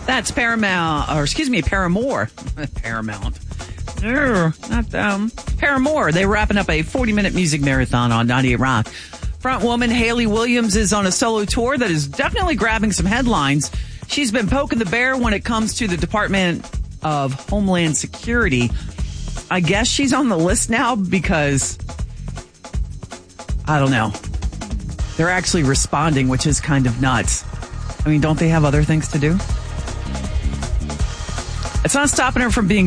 That's Paramount, Paramore. Paramount. Not them. Paramore. They're wrapping up a 40-minute music marathon on 98 Rock. Front woman Hayley Williams is on a solo tour that is definitely grabbing some headlines. She's been poking the bear when it comes to the Department of Homeland Security. I guess she's on the list now because, I don't know. They're actually responding, which is kind of nuts. I mean, don't they have other things to do? It's not stopping her from being